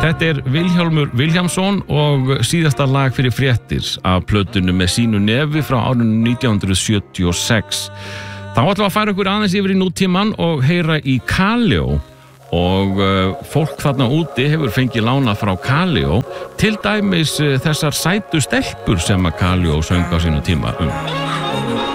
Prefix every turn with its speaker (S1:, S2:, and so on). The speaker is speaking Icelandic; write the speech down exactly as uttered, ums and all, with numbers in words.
S1: Þetta er Vilhjálmur Vilhjálmsson og síðasta lag fyrir fréttir af plötunni Með sínu nefi frá árinu nítján hundruð sjötíu og sex. Þá ætlum við að færa ykkur aðeins yfir í nútímann og heyra í Kaleo og uh, fólk þarna úti hefur fengið lána frá Kaleo, til dæmis uh, þessar sætu stelpur sem að Kaleo söng á sínu tíma um.